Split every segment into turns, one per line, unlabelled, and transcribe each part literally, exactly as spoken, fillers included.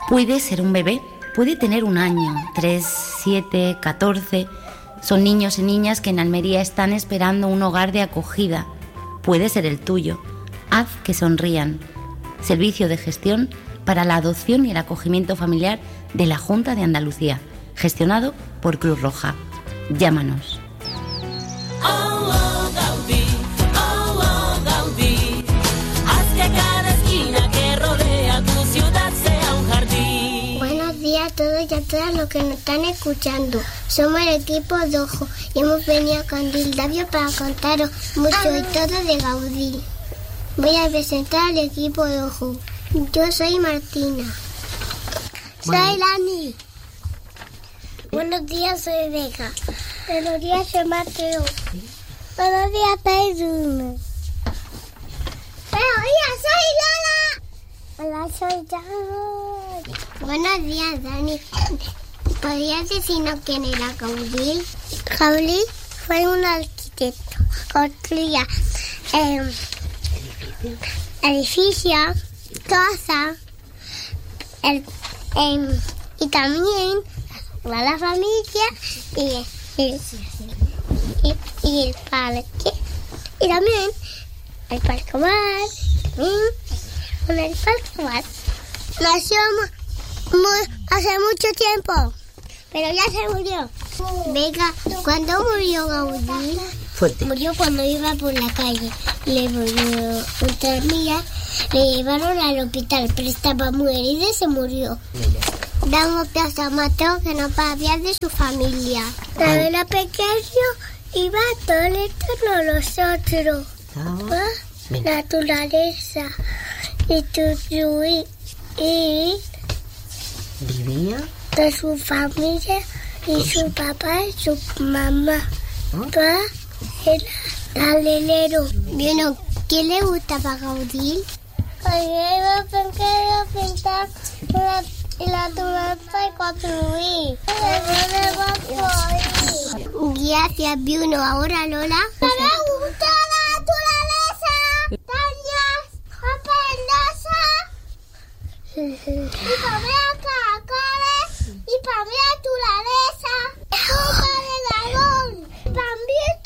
Puede ser un bebé, puede tener un año, tres, siete, catorce. Son niños y niñas que en Almería están esperando un hogar de acogida. Puede ser el tuyo. Haz que sonrían. Servicio de gestión para la adopción y el acogimiento familiar de la Junta de Andalucía, gestionado por Cruz Roja. Llámanos.
Oh, oh, Gaudí, oh, oh, Gaudí, haz que cada esquina que rodea tu ciudad sea un jardín.
Buenos días a todos y a todas los que nos están escuchando. Somos el equipo Dojo y hemos venido con Dildavio para contaros mucho y todo de Gaudí. Voy a presentar al equipo Dojo. Yo soy Martina. Bueno. Soy Lani. Buenos días, soy Vega. Buenos días, soy Mateo. ¿Sí? Buenos días, soy Bruno. Buenos días, soy Lola. Hola, soy Jan. Buenos días, Dani. ¿Podrías decirnos quién era Gaudí? Gaudí fue un arquitecto. Construía eh, edificios, casas, el, eh, y también a la familia y, y, y, y el parque. Y también el parque más. Con el parque más. Nació muy, hace mucho tiempo, pero ya se murió. Venga, ¿cuándo murió Gaudí?
Fuerte.
Murió cuando iba por la calle. Le murió un tranvía, le llevaron al hospital, pero estaba muy herido y se murió. Damos aplauso a Mateo que no para hablar de su familia. Cuando era pequeño iba todo el entorno nosotros. ¿Ah? Naturaleza. Y tu y
¿Vivía?
De su familia y su papá y su mamá. ¿Ah? Era alelero. Bueno, ¿qué le gustaba a Gaudí? Iba a pintar la, la naturaleza y construir. Gracias, Bruno. Ahora, Lola. ¡Me gusta la naturaleza! ¡Dañas! ¡Aprendosa! Y para mí caracoles y para mí naturaleza. ¡Copa de dragón! ¡También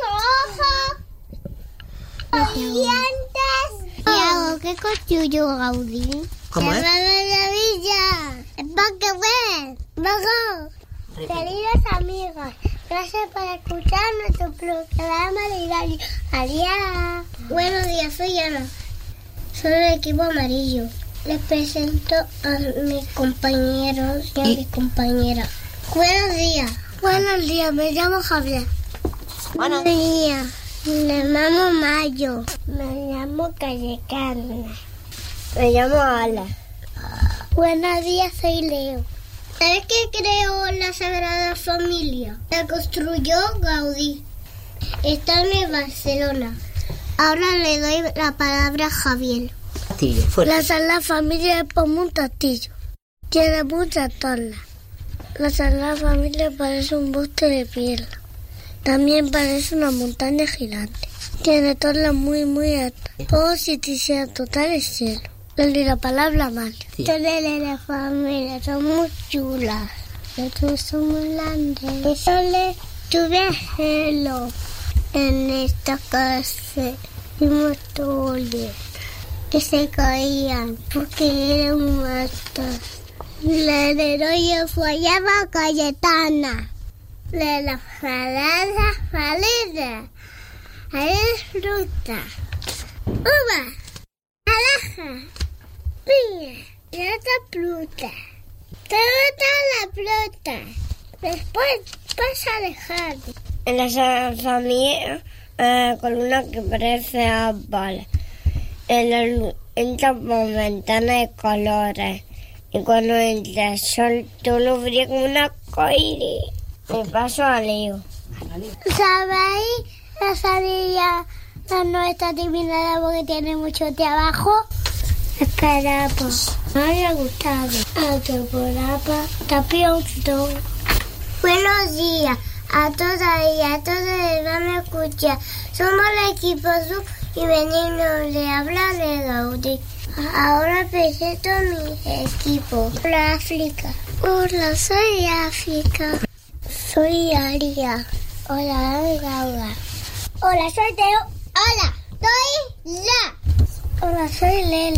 ojos! ¡Dientes! ¿Y algo que construyó Gaudí?
¿Cómo es?
¡La maravilla! ¡Es que ven! ¡Vamos! Queridos amigos, gracias por escuchar nuestro programa de radio. Adiós. Buenos días, soy Ana. Soy del equipo amarillo. Les presento a mis compañeros y a mis compañeras. Buenos días. Buenos días, me llamo Javier. Buenos días. Me llamo Mayo. Me llamo Cayetana. Me llamo Ala. Buenos días, soy Leo. ¿Sabes qué creó la Sagrada Familia? La construyó Gaudí. Está en Barcelona. Ahora le doy la palabra a Javier.
Castillo, fuerte.
La Sagrada Familia es como un castillo. Tiene muchas torres. La Sagrada Familia parece un bosque de piedra. También parece una montaña gigante. Tiene torres muy, muy altas. Como si quisiera tocar el cielo. Le doy la palabra a Mario.
Sí.
Todas las familias son muy chulas. Nosotros somos grandes. Y solo tuve gelo en esta casa. Y motores que se caían porque eran muertos. La heroína fue llamada Cayetana. De la falada falida. Ahí es fruta. Uva. Naranja. Piña. Y otra fruta. Toda la fruta. Después pasa a dejar. En la familia, eh, con una que parece árbol. El entra por ventana de colores. Y cuando entra el sol, todo lo brilla como una arcoíris. Me paso a Leo. ¿Sabéis? La salida no está terminada porque tiene mucho trabajo. Espera, pues. No me ha gustado. Otro por apa. Tapioso. Buenos días a todas y a todos que van a escuchar. Somos el equipo Sur y venimos de hablar de Gaudí. Ahora presento mi equipo. Hola, África. Hola, soy África. Soy Aria. Hola, Laura. Hola, soy Teo. Hola, soy La. Hola, soy Lela.